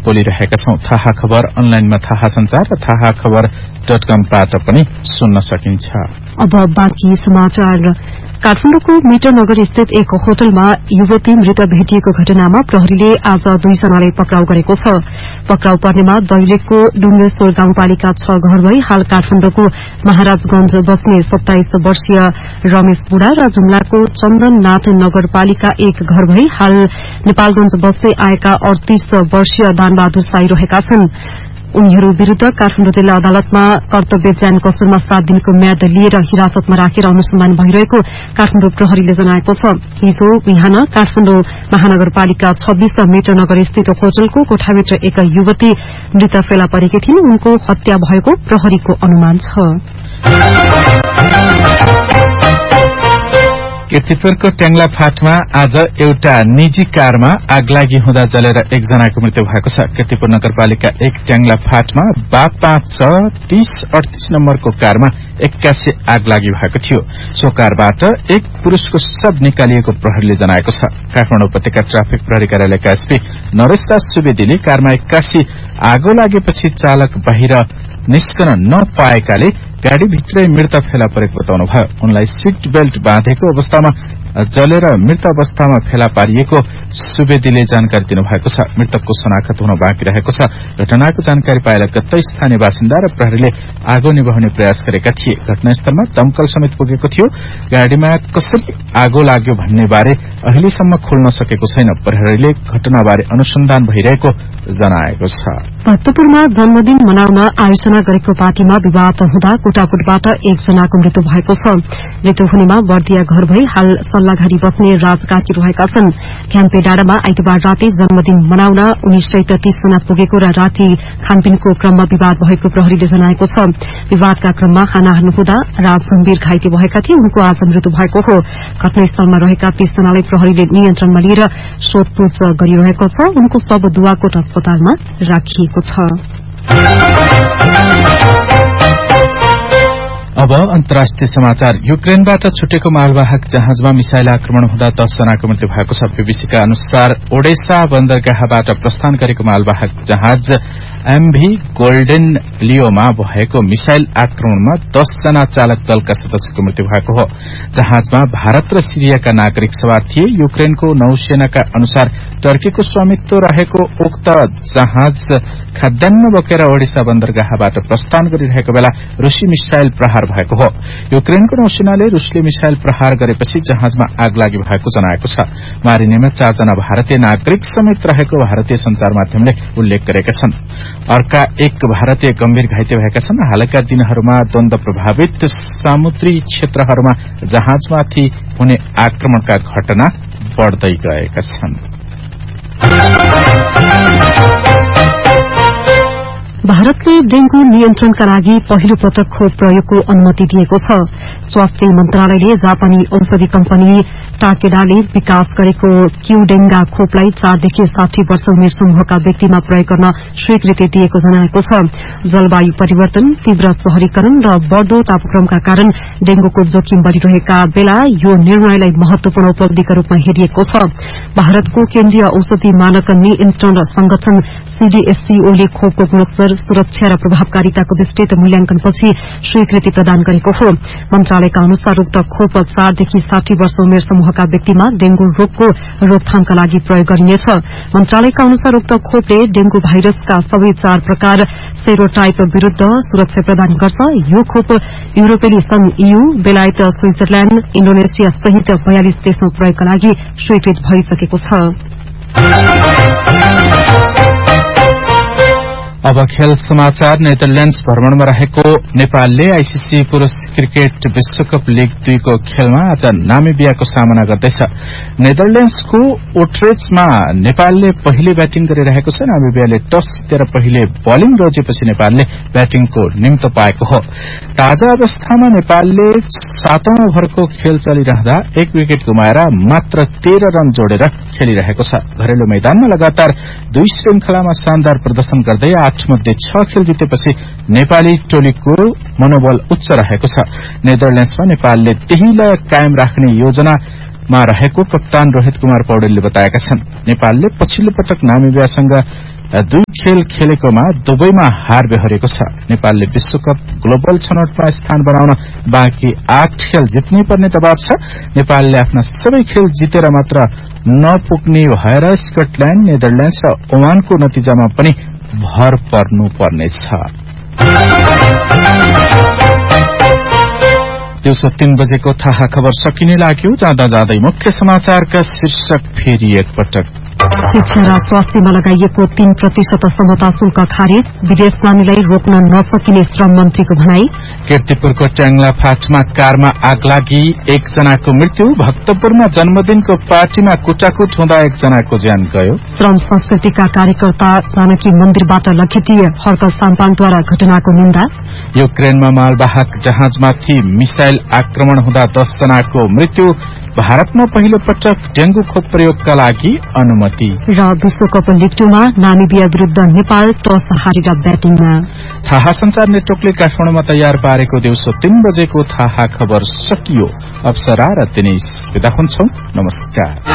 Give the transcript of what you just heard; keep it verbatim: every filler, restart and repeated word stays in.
बोलिरहेका छौं। थाहा खबर अनलाइनमा थाहा संचार र थाहा खबर डट कमबाट पनि सुन्न सकिन्छ। अब बाँकी समाचार। काठमाडौँको मिटरनगर स्थित एक होटलमा युवती मृत भेटिएको घटनामा प्रहरीले आज दुईजनालाई पक्राउ गरेको छ। पक्राउ पर्नेमा दैलेखको डुङ्गेश्वर गाउँपालिका छ घर भई हाल काठमाडौँको महाराजगंज बस्ने सत्ताइस वर्षीय रमेश बुढा र जुम्लाको चन्दननाथ नगरपालिका एक घर भई हाल नेपालगंज बस्दै आएका अड़तीस वर्षीय दानबहादुर साई रहेका छन्। उनीहरू विरूद्ध काठमाडौँ जिल्ला अदालतमा कर्तव्य ज्यान कसुरमा सात दिनको म्याद लिएर हिरासतमा राखेर अनुसन्धान भइरहेको काठमाडौँ प्रहरीले जनाएको छ। हिजो बिहान काठमाडौँ महानगरपालिका छब्बीस मिटरनगर स्थित होटलको कोठाभित्र एक युवती मृत फेला परेकी थिइन्। उनको हत्या भएको प्रहरीको अनुमान छ। कीर्तिपुरको ट्याङ्ला फाँटमा आज एउटा निजी कारमा आगलागी हुँदा जलेर एकजनाको मृत्यु भएको छ। कीर्तिपुर नगरपालिका एक ट्याङ्ला फाँटमा बा पाँच छ तीस अडतीस नम्बरको कारमा एक्कासी आगलागी भएको थियो। सो कारबाट एक पुरूषको शव निकालिएको प्रहरीले जनाएको छ। काठमाडौँ उपत्यका ट्राफिक प्रहरी कार्यालयका एसपी नरेश दास सुवेदीले कारमा एक्कासी आगो लागेपछि चालक बाहिर निस्कन नपाएकाले गाड़ीभित्रै मृत फेला परेको बताउनुभयो। उनलाई सीट बेल्ट बाँधेको अवस्थामा जलेर मृत अवस्थामा फेला पारिएको सुवेदीले जानकारी दिनुभएको छ। मृतकको शनाखत हुन बाँकी रहेको छ। घटनाको जानकारी पाए लगत्तै स्थानीय बासिन्दा र प्रहरीले आगो निभाउने प्रयास गरेका थिए। घटनास्थलमा दमकल समेत पुगेको थियो। गाड़ीमा कसरी आगो लाग्यो भन्ने बारे अहिलेसम्म खोल्न सकेको छैन। प्रहरीले घटनाबारे अनुसन्धान भइरहेको जनाएको छ। भक्तपुरमा जन्मदिन मनाउन आयोजना गरेको पार्टीमा विवाद हुँदा कोटाकोटबाट एकजनाको मृत्यु भएको छ। मृत्यु हुनेमा बर्दिया घर भई हाल सल्लाघारी बस्ने राजकाकी रहेका छन्। क्याम्पे डाँडामा आइतबार राति जन्मदिन मनाउन उन्नाइस सय तीस जना पुगेको र राति खानपिनको क्रममा विवाद भएको प्रहरीले जनाएको छ। विवादका क्रममा हानाहानी हुँदा राज गम्भीर घाइते भएका थिए। उनको आज मृत्यु भएको हो। घटनास्थलमा रहेका तीस जनालाई प्रहरीले नियन्त्रणमा लिएर सोधपूछ गरिरहेको छ। उनको शव दुवाकोट अस्पतालमा राखिएको छ। अब अन्तर्राष्ट्रिय समाचार। युक्रेनबाट छुटेको मालवाहक जहाजमा मिसाइल आक्रमण हुँदा दस जनाको मृत्यु भएको छ। बीबीसीका अनुसार ओडेसा बन्दरगाहबाट प्रस्थान गरेको मालवाहक जहाज एमभी गोल्डेन लियोमा भएको मिसाइल आक्रमणमा दस जना चालक दलका सदस्यको मृत्यु भएको हो। जहाजमा भारत र सिरियाका नागरिक सवार थिए। युक्रेनको नौसेनाका अनुसार टर्कीको स्वामित्व रहेको उक्त जहाज खाद्यान्न बोकेर ओडेसा बन्दरगाहबाट प्रस्थान गरिरहेको बेला रूसी मिसाइल प्रहार भएको हो। युक्रेनको नौसेनाले रूसले मिसाइल प्रहार गरेपछि जहाजमा आगलागी भएको जनाएको छ। मारिनेमा चारजना भारतीय नागरिक समेत रहेको भारतीय संचार माध्यमले उल्लेख गरेका छन्। अर्का एक भारतीय गम्भीर घाइते भएका छन्। हालका दिनहरूमा द्वन्द प्रभावित समुद्री क्षेत्रहरूमा जहाजमाथि हुने आक्रमणका घटना बढ्दै गएका छन्। भारतले डेंगू नियन्त्रणका लागि पहिलो पटक खोप प्रयोगको अनुमति दिएको छ। स्वास्थ्य मन्त्रालयले जापानी औषधि कम्पनी टाकेडाले विकास गरेको क्यूडेंगा खोपलाई चारदेखि साठी वर्ष उमेर समूहका व्यक्तिमा प्रयोग गर्न स्वीकृति दिएको जनाएको छ। जलवायु परिवर्तन, तीव्र शहरीकरण र बढ़दो तापक्रमका कारण डेंगूको जोखिम बढ़िरहेका बेला यो निर्णयलाई महत्वपूर्ण उपलब्धिका रूपमा हेरिएको छ। भारतको केन्द्रीय औषधि मानक नियन्त्रण संगठन सीडीएससीओले खोपको गुणस्तर, सुरक्षा र प्रभावकारिताको विस्तृत मूल्याङ्कनपछि स्वीकृति प्रदान गरेको हो। मन्त्रालयका अनुसार उक्त खोप चारदेखि साठी वर्ष उमेर समूहका व्यक्तिमा डेंगू रोगको रोकथामका लागि प्रयोग गरिनेछ। मन्त्रालयका अनुसार उक्त खोपले डेंगू भाइरसका सबै चार प्रकार सेरोटाइप विरूद्ध सुरक्षा प्रदान गर्छ। यो खोप युरोपेली संघ ईयू, बेलायत, स्विजरल्याण्ड, इण्डोनेसिया सहित बयालीस देशमा प्रयोगका लागि स्वीकृत भइसकेको छ। अब खेल समाचार। नेदरल्याण्ड्स भ्रमणमा रहेको नेपालले आईसीसी पुरूष क्रिकेट विश्वकप लीग दुईको खेलमा आज नामिबियाको सामना गर्दैछ। नेदरल्याण्ड्सको ओट्रेजमा नेपालले पहिले ब्याटिङ गरिरहेको छ। नामिबियाले टस जितेर पहिले बलिङ रोजेपछि नेपालले ब्याटिङको निम्तो पाएको हो। ताजा अवस्थामा नेपालले सातौं ओभरको खेल चलिरहँदा एक विकेट गुमाएर मात्र तेह्र रन जोडेर खेलिरहेको छ। घरेलु मैदानमा लगातार दुई श्रृंखलामा शानदार प्रदर्शन गर्दै आठ मध्ये छ खेल जितेपछि नेपाली टोलीको मनोबल उच्च रहेको छ। नेदरल्याण्ड्समा नेपालले त्यही लय कायम राख्ने योजनामा रहेको कप्तान रोहित कुमार पौडेलले बताएका छन्। नेपालले पछिल्लो पटक नामिबियासँग दुई खेल खेलेकोमा दुवैमा हार बेहोरेको छ। नेपालले विश्वकप ग्लोबल छनौटमा स्थान बनाउन बाँकी आठ खेल जित्नै पर्ने दबाव छ। नेपालले आफ्ना सबै खेल जितेर मात्र नपुग्ने भएर स्कटल्याण्ड, नेदरल्याण्ड्स र ओमानको नतिजामा पनि भर पर्नु पर्नेछ। दिउँसो तीन बजेको थाहा खबर सकिने लाग्यो। जाँदा जाँदै मुख्य समाचारका शीर्षक फेरि एकपटक। शिक्षा र स्वास्थ्यमा लगाइएको तीन प्रतिशत समता शुल्क खारेज, विदेश जानेलाई रोक्न नसकिने श्रम मन्त्रीको भनाई। कीर्तिपुरको ट्याङ्ला फाँटमा कारमा आग लागि, एकजनाको मृत्यु। भक्तपुरमा जन्मदिनको पार्टीमा कुटाकुट हुँदा एकजनाको ज्यान गयो। श्रम संस्कृतिका कार्यकर्ता जानकी मन्दिरबाट लखेटिए हर्क साम्पाङद्वारा घटनाको निन्दा। युक्रेनमा मालवाहक जहाजमाथि मिसाइल आक्रमण हुँदा दस जनाको मृत्यु। भारतमा पहिलो पटक डेंगू खोप प्रयोगका लागि अनुमति। र विश्वकप लिग टूमा नामिबिया विरूद्ध नेपाल टस हारेर ब्याटिङमा। थाहा संचार नेटवर्कले काठमाडौँमा तयार पारेको दिउँसो तीन बजेको थाहा खबर सकियो। अप्सरा र दिनेश विदा हुन्छौं। नमस्कार।